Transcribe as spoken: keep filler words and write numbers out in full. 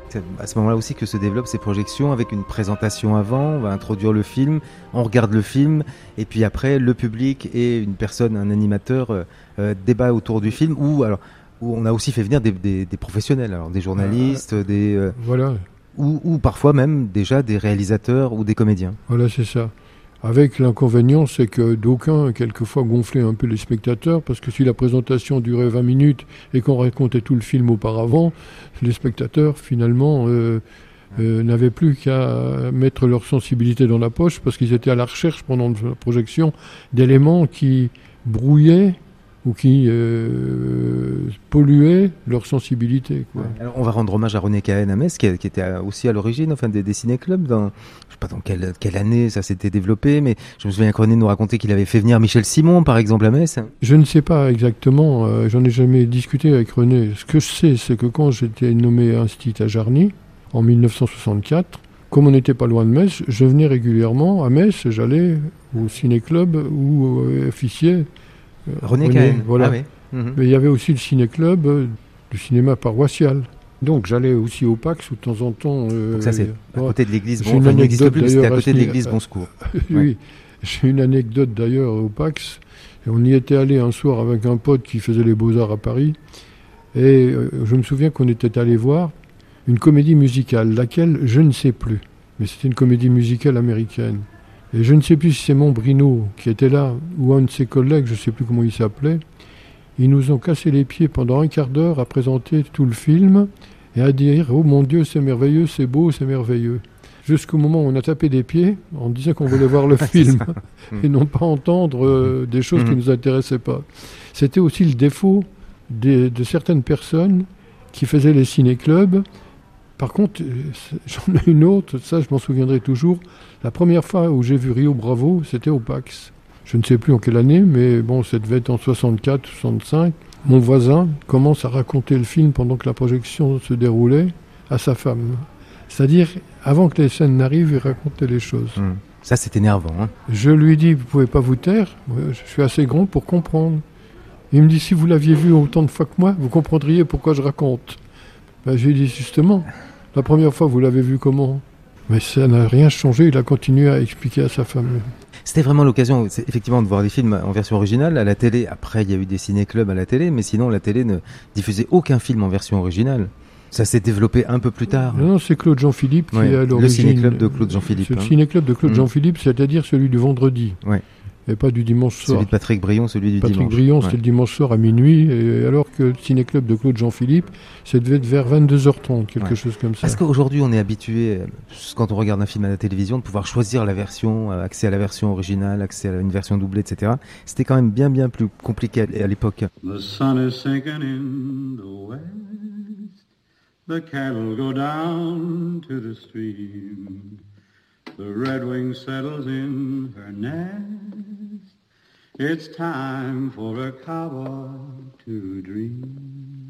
C'est à ce moment-là aussi que se développent ces projections avec une présentation avant, on va introduire le film, on regarde le film, et puis après le public et une personne, un animateur euh, euh, débat autour du film, ou alors où on a aussi fait venir des, des, des professionnels, alors des journalistes, euh, des euh, voilà, ou, ou parfois même déjà des réalisateurs ou des comédiens. voilà, c'est ça. Avec l'inconvénient, c'est que d'aucuns, quelquefois, gonflaient un peu les spectateurs, parce que si la présentation durait vingt minutes et qu'on racontait tout le film auparavant, les spectateurs, finalement, euh, euh, n'avaient plus qu'à mettre leur sensibilité dans la poche, parce qu'ils étaient à la recherche, pendant la projection, d'éléments qui brouillaient ou qui euh, polluaient leur sensibilité, quoi. Alors, on va rendre hommage à René Cahen à Metz, qui, qui était aussi à l'origine enfin, des, des ciné-clubs. Dans, je ne sais pas dans quelle, quelle année ça s'était développé, mais je me souviens que René nous racontait qu'il avait fait venir Michel Simon, par exemple, à Metz. Je ne sais pas exactement, euh, j'en ai jamais discuté avec René. Ce que je sais, c'est que quand j'étais nommé instit à Jarny, en mille neuf cent soixante-quatre, comme on n'était pas loin de Metz, je venais régulièrement à Metz, j'allais au ciné-club où euh, officiait euh, René, René, Cahen. voilà. Ah oui. Mhm. Mais il y avait aussi le ciné-club euh, du cinéma paroissial. Donc j'allais aussi au Pax où de temps en temps... Euh, Donc ça c'est à ouais, côté de l'église, j'ai bon, une enfin, il n'existe anecdote plus, mais c'était à d'ailleurs à côté ce de ni- l'église euh, Bon Secours. oui, Ouais. j'ai une anecdote d'ailleurs au Pax. Et on y était allé un soir avec un pote qui faisait les Beaux-Arts à Paris. Et euh, je me souviens qu'on était allé voir une comédie musicale, laquelle je ne sais plus. Mais c'était une comédie musicale américaine. Et je ne sais plus si c'est Montbrino qui était là, ou un de ses collègues, je ne sais plus comment il s'appelait. Ils nous ont cassé les pieds pendant un quart d'heure à présenter tout le film et à dire « Oh mon Dieu, c'est merveilleux, c'est beau, c'est merveilleux ». Jusqu'au moment où on a tapé des pieds en disant qu'on voulait voir le film et non pas entendre euh, des choses qui ne nous intéressaient pas. C'était aussi le défaut des, de certaines personnes qui faisaient les ciné-clubs. Par contre, j'en ai une autre, ça je m'en souviendrai toujours. La première fois où j'ai vu Rio Bravo, c'était au Pax. Je ne sais plus en quelle année, mais bon, ça devait être en soixante-quatre, soixante-cinq. Mon voisin commence à raconter le film pendant que la projection se déroulait à sa femme. C'est-à-dire, avant que les scènes n'arrivent, il racontait les choses. Mmh. Ça, c'est énervant. Hein. Je lui dis, vous pouvez pas vous taire, je suis assez grand pour comprendre. Il me dit, si vous l'aviez vu autant de fois que moi, vous comprendriez pourquoi je raconte. Ben, j'ai dit, justement, la première fois, vous l'avez vu comment ? Mais ça n'a rien changé, il a continué à expliquer à sa femme. C'était vraiment l'occasion, effectivement, de voir des films en version originale à la télé. Après, il y a eu des ciné-clubs à la télé, mais sinon, la télé ne diffusait aucun film en version originale. Ça s'est développé un peu plus tard. Non, non, c'est Claude Jean-Philippe qui ouais, est à l'origine. Le ciné-club de Claude Jean-Philippe. C'est le hein. ciné-club de Claude mmh. Jean-Philippe, c'est-à-dire celui du vendredi. Ouais. Et pas du dimanche soir. Celui de Patrick Brion, celui du Patrick dimanche. Patrick Brion, c'était ouais. le dimanche soir à minuit, et alors que le ciné-club de Claude Jean-Philippe, ça devait être vers vingt-deux heures trente, quelque ouais. chose comme ça. Parce qu'aujourd'hui, on est habitué, quand on regarde un film à la télévision, de pouvoir choisir la version, accès à la version originale, accès à une version doublée, et cetera. C'était quand même bien, bien plus compliqué à l'époque. The sun is sinking in the west. The cattle go down to the stream. The redwing settles in her nest. It's time for a cowboy to dream.